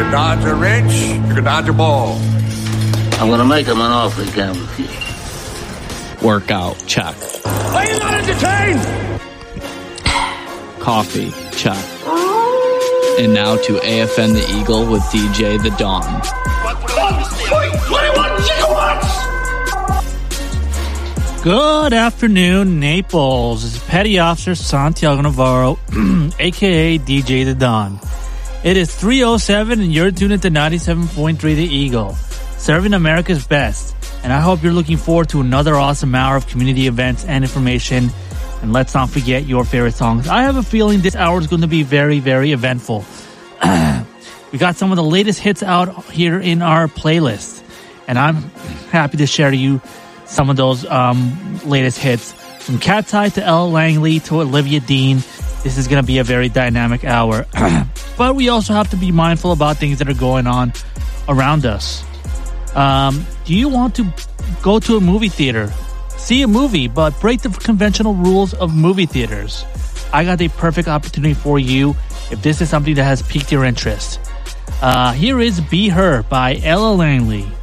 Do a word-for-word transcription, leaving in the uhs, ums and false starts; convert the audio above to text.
can dodge a wrench, you can dodge a ball. I'm going to make him an offer he can't refuse. Workout, check. Are you not entertained? Coffee, check. And now to A F N the Eagle with D J The Don. twenty-one gigawatts! Good afternoon, Naples. This is Petty Officer Santiago Navarro, a k a. D J The Don. It is three oh seven and you're tuned into ninety-seven point three The Eagle, serving America's best. And I hope you're looking forward to another awesome hour of community events and information. And let's not forget your favorite songs. I have a feeling this hour is going to be very, very eventful. We got some of the latest hits out here in our playlist. And I'm happy to share to you some of those um, latest hits. From Cat's Eye to Ella Langley to Olivia Dean. This is going to be a very dynamic hour. But we also have to be mindful about things that are going on around us. Um, do you want to go to a movie theater, see a movie, but break the conventional rules of movie theaters? I got the perfect opportunity for you if this is something that has piqued your interest. Uh, here is Be Her by Ella Langley.